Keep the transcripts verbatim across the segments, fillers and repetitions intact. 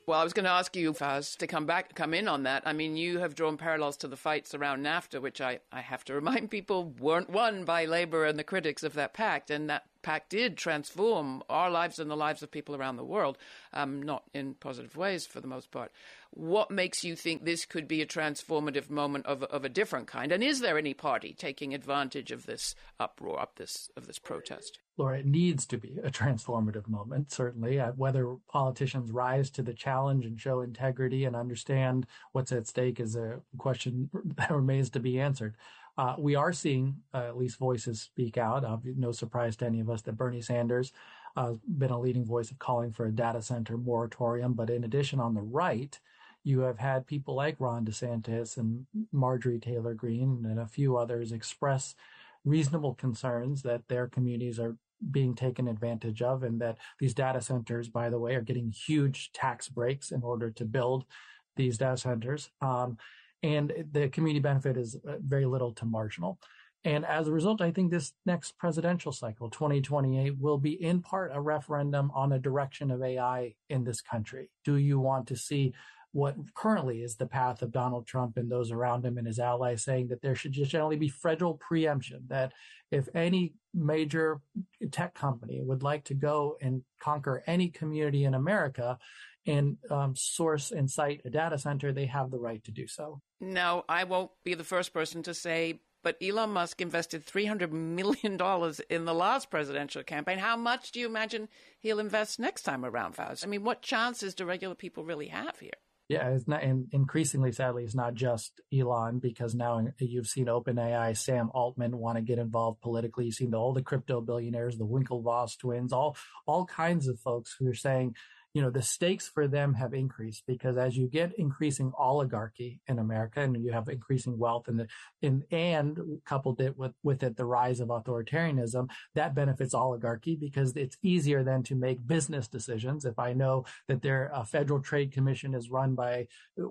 Well, I was going to ask you, Faz, to come back, come in on that. I mean, you have drawn parallels to the fights around NAFTA, which I, I have to remind people weren't won by Labour and the critics of that pact. And that pact did transform our lives and the lives of people around the world, um, not in positive ways for the most part. What makes you think this could be a transformative moment of, of a different kind? And is there any party taking advantage of this uproar, of this, of this protest? Laura, it needs to be a transformative moment, certainly. Uh, whether politicians rise to the challenge and show integrity and understand what's at stake is a question that remains to be answered. Uh, we are seeing uh, at least voices speak out. Uh, no surprise to any of us that Bernie Sanders has uh, been a leading voice of calling for a data center moratorium. But in addition, on the right, you have had people like Ron DeSantis and Marjorie Taylor Greene and a few others express reasonable concerns that their communities are being taken advantage of, and that these data centers, by the way, are getting huge tax breaks in order to build these data centers. Um, and the community benefit is very little to marginal. And as a result, I think this next presidential cycle, twenty twenty-eight, will be in part a referendum on the direction of A I in this country. Do you want to see what currently is the path of Donald Trump and those around him and his allies, saying that there should just generally be federal preemption, that if any major tech company would like to go and conquer any community in America and um, source and site a data center, they have the right to do so. Now, I won't be the first person to say, but Elon Musk invested three hundred million dollars in the last presidential campaign. How much do you imagine he'll invest next time around, Faz? I mean, what chances do regular people really have here? Yeah, it's not, and increasingly, sadly, it's not just Elon, because now you've seen OpenAI, Sam Altman want to get involved politically. You've seen the, all the crypto billionaires, the Winklevoss twins, all all kinds of folks who are saying, you know, the stakes for them have increased, because as you get increasing oligarchy in America and you have increasing wealth and the, in, and coupled it with, with it, the rise of authoritarianism, that benefits oligarchy because it's easier then to make business decisions. If I know that their uh, Federal Trade Commission is run by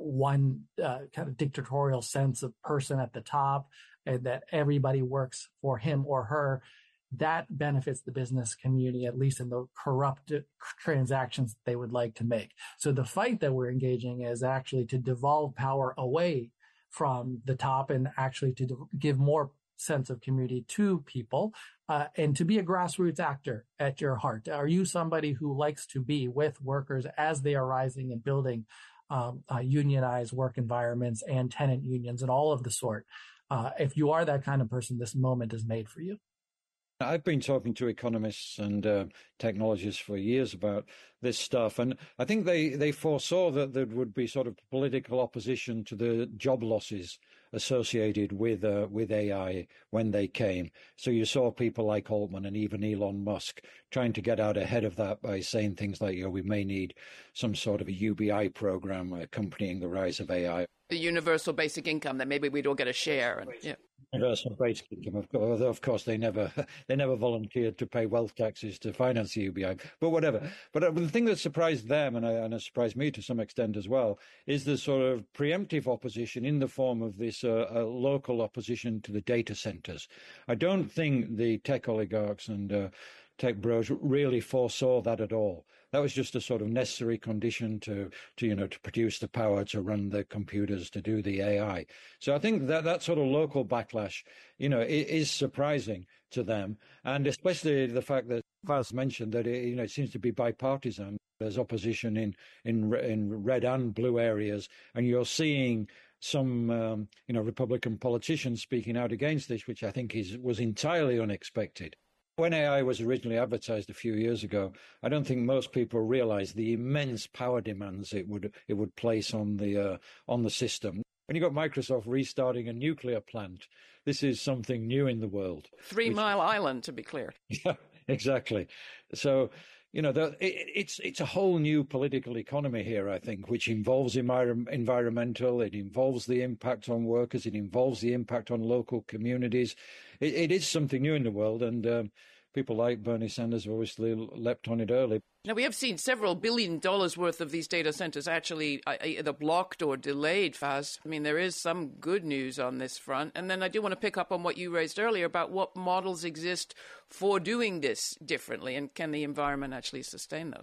one uh, kind of dictatorial sense of person at the top and that everybody works for him or her, that benefits the business community, at least in the corrupt transactions they would like to make. So the fight that we're engaging is actually to devolve power away from the top and actually to de- give more sense of community to people uh, and to be a grassroots actor at your heart. Are you somebody who likes to be with workers as they are rising and building um, uh, unionized work environments and tenant unions and all of the sort? Uh, if you are that kind of person, this moment is made for you. I've been talking to economists and uh, technologists for years about this stuff, and I think they, they foresaw that there would be sort of political opposition to the job losses associated with uh, with A I when they came. So you saw people like Altman and even Elon Musk trying to get out ahead of that by saying things like, you know, we may need some sort of a U B I program accompanying the rise of A I. The universal basic income, that maybe we'd all get a share. And, yeah. Universal basic income, of course, of course, they never they never volunteered to pay wealth taxes to finance the U B I, but whatever. But uh, the thing that surprised them, and, uh, and it surprised me to some extent as well, is the sort of preemptive opposition in the form of this uh, uh, local opposition to the data centers. I don't think the tech oligarchs and uh, tech bros really foresaw that at all. That was just a sort of necessary condition to, to, you know, to produce the power to run the computers, to do the A I. So I think that that sort of local backlash, you know, is surprising to them. And especially the fact that Faz mentioned that, it, you know, it seems to be bipartisan. There's opposition in, in, in red and blue areas. And you're seeing some, um, you know, Republican politicians speaking out against this, which I think is, was entirely unexpected. When A I was originally advertised a few years ago, I don't think most people realized the immense power demands it would it would place on the uh, on the system. When you got Microsoft restarting a nuclear plant, this is something new in the world. Three which, Mile Island, to be clear. Yeah, exactly. So, you know, the, it, it's it's a whole new political economy here, I think, which involves envir- environmental, it involves the impact on workers, it involves the impact on local communities. It, it is something new in the world, and um, people like Bernie Sanders obviously leapt on it early. Now, we have seen several billion dollars worth of these data centers actually either blocked or delayed, Faz. I mean, there is some good news on this front. And then I do want to pick up on what you raised earlier about what models exist for doing this differently, and can the environment actually sustain those?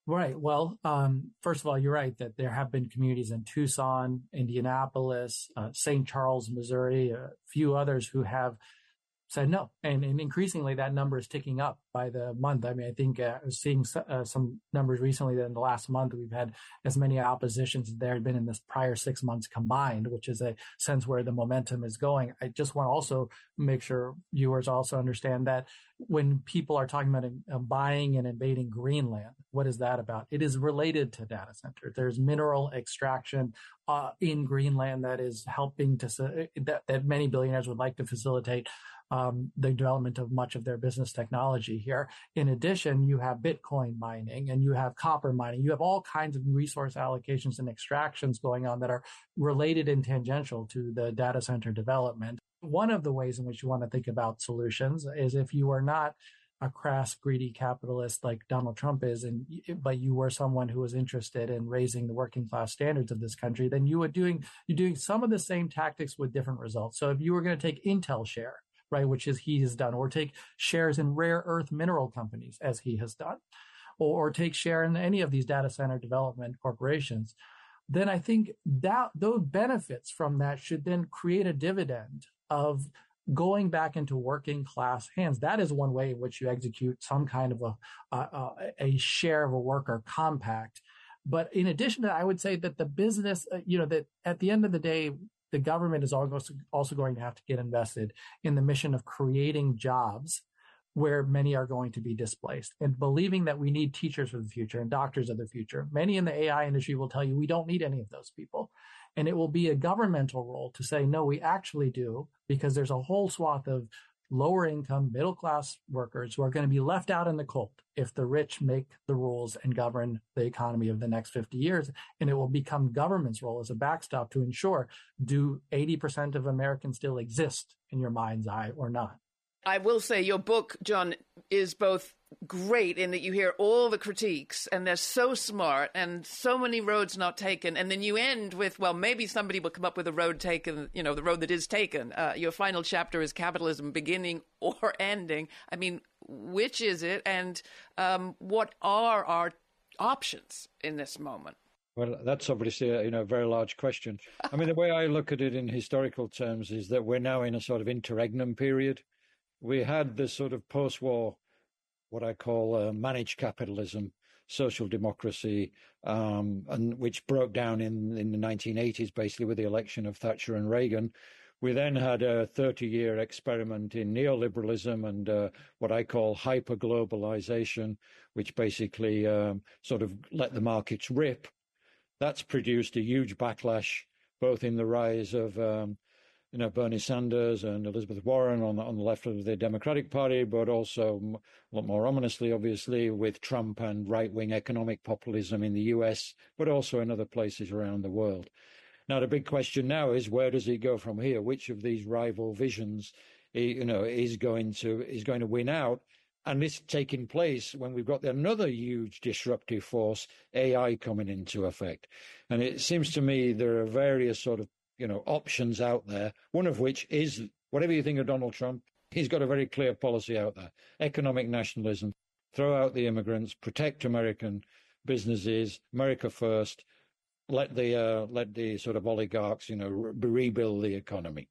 Right. Well, um, first of all, you're right that there have been communities in Tucson, Indianapolis, uh, Saint Charles, Missouri, a few others who have said no. And, and increasingly that number is ticking up by the month. I mean, I think uh, I was seeing uh, some numbers recently that in the last month, we've had as many oppositions as there had been in this prior six months combined, which is a sense where the momentum is going. I just want to also make sure viewers also understand that when people are talking about uh, buying and invading Greenland, what is that about? It is related to data centers. There's mineral extraction uh, in Greenland that is helping to, uh, that, that many billionaires would like to facilitate Um, the development of much of their business technology here. In addition, you have Bitcoin mining and you have copper mining. You have all kinds of resource allocations and extractions going on that are related and tangential to the data center development. One of the ways in which you want to think about solutions is if you are not a crass, greedy capitalist like Donald Trump is, and but you were someone who was interested in raising the working class standards of this country, then you were doing you're doing some of the same tactics with different results. So if you were going to take Intel share, right, which is he has done, or take shares in rare earth mineral companies as he has done, or, or take share in any of these data center development corporations, then I think that those benefits from that should then create a dividend of going back into working class hands. That is one way in which you execute some kind of a, a, a share of a worker compact. But in addition to that, I would say that the business, you know, that at the end of the day, the government is also going to have to get invested in the mission of creating jobs where many are going to be displaced, and believing that we need teachers of the future and doctors of the future. Many in the A I industry will tell you we don't need any of those people. And it will be a governmental role to say, no, we actually do, because there's a whole swath of lower income, middle class workers who are going to be left out in the cold if the rich make the rules and govern the economy of the next fifty years. And it will become government's role as a backstop to ensure, do eighty percent of Americans still exist in your mind's eye or not? I will say your book, John, is both great in that you hear all the critiques and they're so smart and so many roads not taken. And then you end with, well, maybe somebody will come up with a road taken, you know, the road that is taken. Uh, your final chapter is capitalism beginning or ending. I mean, which is it? And um, what are our options in this moment? Well, that's obviously a, you know, a very large question. I mean, the way I look at it in historical terms is that we're now in a sort of interregnum period. We had this sort of post-war, what I call uh, managed capitalism, social democracy, um, and which broke down in, in the nineteen eighties, basically with the election of Thatcher and Reagan. We then had a thirty-year experiment in neoliberalism and uh, what I call hyper-globalization, which basically um, sort of let the markets rip. That's produced a huge backlash, both in the rise of um, you know, Bernie Sanders and Elizabeth Warren on the, on the left of the Democratic Party, but also a lot more ominously, obviously, with Trump and right-wing economic populism in the U S, but also in other places around the world. Now, the big question now is, where does it go from here? Which of these rival visions, you know, is going to is going to win out? And this taking place when we've got another huge disruptive force, A I, coming into effect. And it seems to me there are various sort of you know, options out there, one of which is, whatever you think of Donald Trump, he's got a very clear policy out there. Economic nationalism, throw out the immigrants, protect American businesses, America first, let the uh, let the sort of oligarchs, you know, re- rebuild the economy.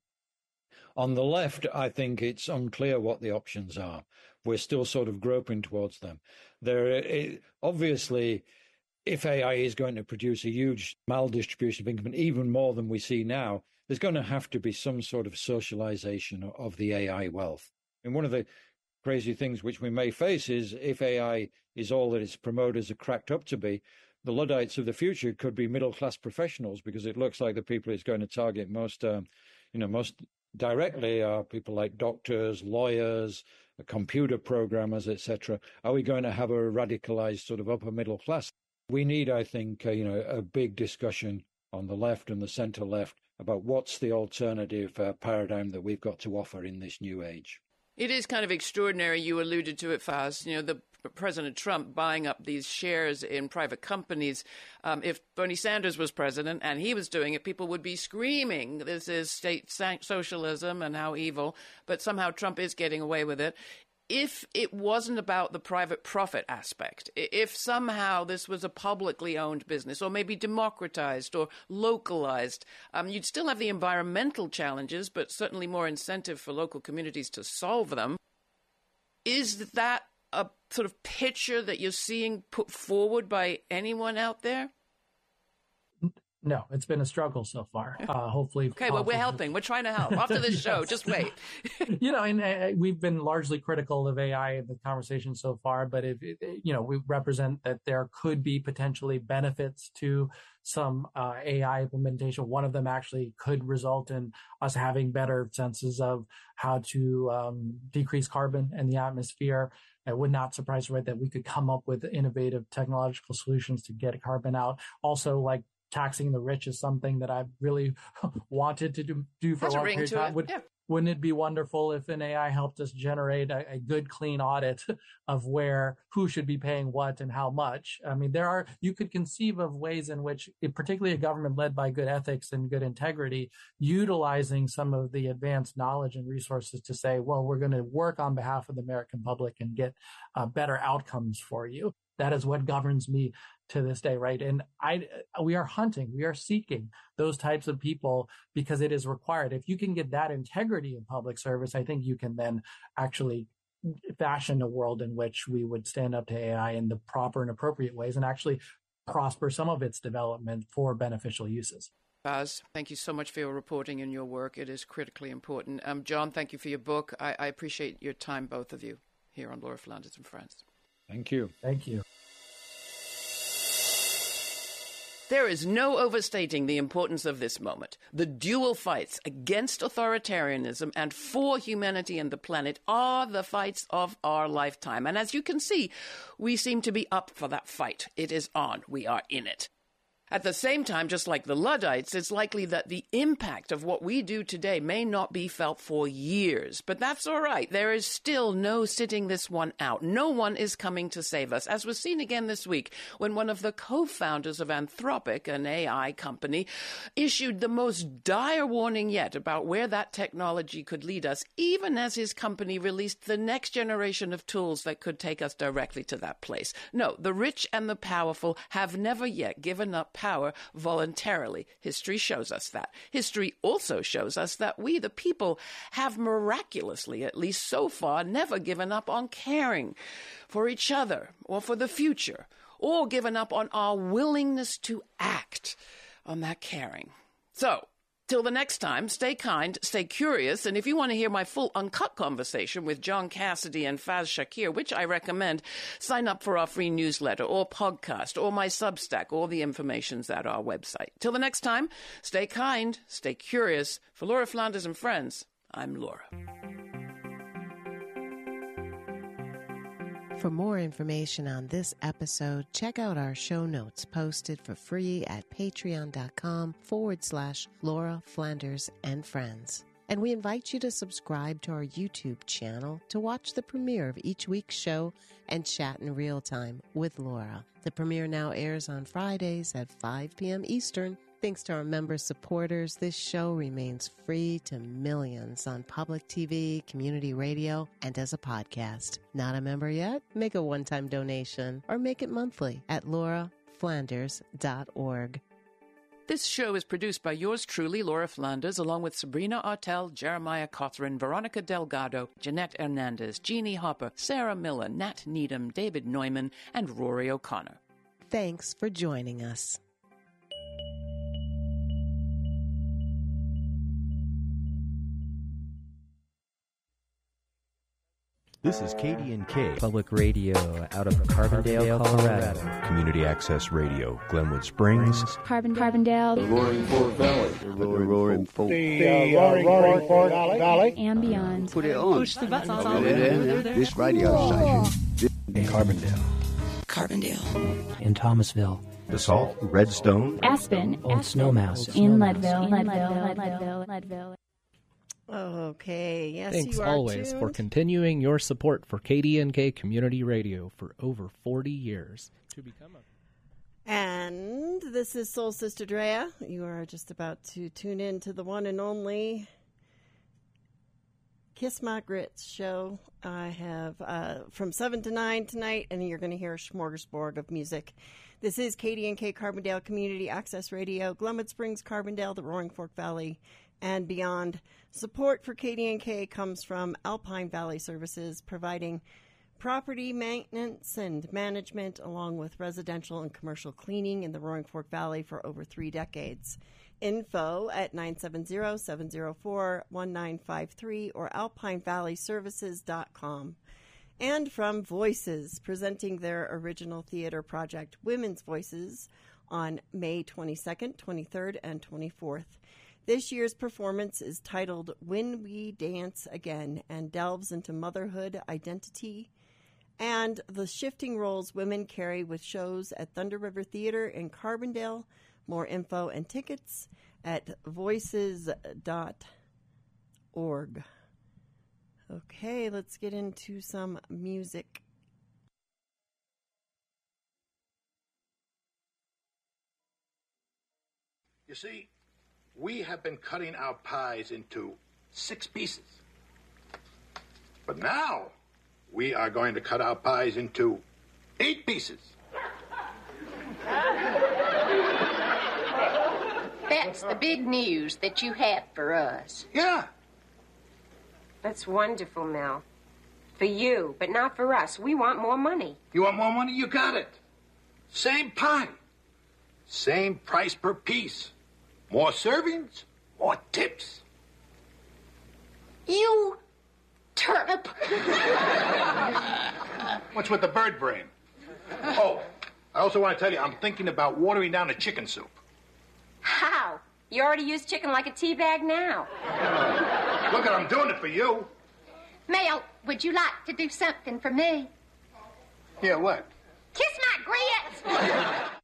On the left, I think it's unclear what the options are. We're still sort of groping towards them. There, it, obviously, if A I is going to produce a huge maldistribution of income, even more than we see now, there's going to have to be some sort of socialization of the A I wealth. And one of the crazy things which we may face is, if A I is all that its promoters are cracked up to be, the Luddites of the future could be middle-class professionals, because it looks like the people it's going to target most, um, you know, most directly are people like doctors, lawyers, computer programmers, et cetera. Are we going to have a radicalized sort of upper middle class? We need, I think, uh, you know, a big discussion on the left and the centre left about what's the alternative uh, paradigm that we've got to offer in this new age. It is kind of extraordinary. You alluded to it, Faz. You know, the President Trump buying up these shares in private companies. Um, if Bernie Sanders was president and he was doing it, people would be screaming, this is state socialism and how evil. But somehow Trump is getting away with it. if it wasn't about the private profit aspect, if somehow this was a publicly owned business or maybe democratized or localized, um, you'd still have the environmental challenges, but certainly more incentive for local communities to solve them. Is that a sort of picture that you're seeing put forward by anyone out there? No, it's been a struggle so far. Uh, hopefully. Okay, well, we're helping. We're trying to help. After this yes. show, just wait. you know, and uh, we've been largely critical of A I in the conversation so far, but if, you know, we represent that there could be potentially benefits to some uh, A I implementation. One of them actually could result in us having better senses of how to um, decrease carbon in the atmosphere. It would not surprise me that we could come up with innovative technological solutions to get carbon out. Also, like, taxing the rich is something that I've really wanted to do, do for That's a long a period of time. Would, yeah. Wouldn't it be wonderful if an A I helped us generate a, a good, clean audit of where, who should be paying what and how much? I mean, there are, you could conceive of ways in which, particularly a government led by good ethics and good integrity, utilizing some of the advanced knowledge and resources to say, well, we're going to work on behalf of the American public and get uh, better outcomes for you. That is what governs me to this day, right? And I, we are hunting, we are seeking those types of people because it is required. If you can get that integrity in public service, I think you can then actually fashion a world in which we would stand up to A I in the proper and appropriate ways and actually prosper some of its development for beneficial uses. Baz, thank you so much for your reporting and your work. It is critically important. Um, John, thank you for your book. I, I appreciate your time, both of you, here on Laura Flanders and Friends. Thank you. Thank you. There is no overstating the importance of this moment. The dual fights against authoritarianism and for humanity and the planet are the fights of our lifetime. And as you can see, we seem to be up for that fight. It is on. We are in it. At the same time, just like the Luddites, it's likely that the impact of what we do today may not be felt for years. But that's all right. There is still no sitting this one out. No one is coming to save us, as was seen again this week when one of the co-founders of Anthropic, an A I company, issued the most dire warning yet about where that technology could lead us, even as his company released the next generation of tools that could take us directly to that place. No, the rich and the powerful have never yet given up power voluntarily. History shows us that. History also shows us that we, the people, have miraculously, at least so far, never given up on caring for each other or for the future, or given up on our willingness to act on that caring. So, till the next time, stay kind, stay curious, and if you want to hear my full uncut conversation with John Cassidy and Faz Shakir, which I recommend, sign up for our free newsletter or podcast or my Substack. All the information's at our website. Till the next time, stay kind, stay curious. For Laura Flanders and Friends, I'm Laura. For more information on this episode, check out our show notes posted for free at patreon.com forward slash Laura Flanders and Friends. And we invite you to subscribe to our YouTube channel to watch the premiere of each week's show and chat in real time with Laura. The premiere now airs on Fridays at five p.m. Eastern. Thanks to our member supporters, this show remains free to millions on public T V, community radio, and as a podcast. Not a member yet? Make a one-time donation or make it monthly at laura flanders dot org. This show is produced by yours truly, Laura Flanders, along with Sabrina Artel, Jeremiah Cothran, Veronica Delgado, Jeanette Hernandez, Jeannie Hopper, Sarah Miller, Nat Needham, David Neumann, and Rory O'Connor. Thanks for joining us. This is K D N K Public Radio out of Carbondale, Colorado. Community Access Radio, Glenwood Springs. Carbon, Carbondale. The Roaring Fork Valley. The Roaring, Roaring Fork. The uh, Roaring, Roaring Fork Valley. Valley. And beyond. Put it on. Push the buttons. Put it in. This radio station. In Carbondale. Carbondale. In Thomasville. Basalt, Redstone. Aspen. Old Snowmass. In Leadville. Leadville. Leadville. Leadville. Okay, yes, Thanks you are always tuned. for continuing your support for K D N K Community Radio for over forty years. To become a And this is Soul Sister Drea. You are just about to tune in to the one and only K Kiss My Grits show. I have uh, from seven to nine tonight, and you're going to hear a smorgasbord of music. This is K D N K Carbondale Community Access Radio, Glenwood Springs, Carbondale, the Roaring Fork Valley, and beyond. Support for K D N K comes from Alpine Valley Services, providing property maintenance and management along with residential and commercial cleaning in the Roaring Fork Valley for over three decades. Info at nine seven zero, seven zero four, one nine five three or alpine valley services dot com. And from Voices, presenting their original theater project, Women's Voices, on May twenty-second, twenty-third, and twenty-fourth. This year's performance is titled When We Dance Again and delves into motherhood, identity, and the shifting roles women carry with shows at Thunder River Theater in Carbondale. More info and tickets at voices dot org. Okay, let's get into some music. You see, we have been cutting our pies into six pieces. But now, we are going to cut our pies into eight pieces. That's the big news that you have for us. Yeah. That's wonderful, Mel. For you, but not for us. We want more money. You want more money? You got it. Same pie. Same price per piece. More servings, more tips. You turnip. What's with the bird brain? Oh, I also want to tell you, I'm thinking about watering down the chicken soup. How? You already use chicken like a tea bag now. Uh, look, I'm doing it for you. Mel, would you like to do something for me? Yeah, what? Kiss my grits.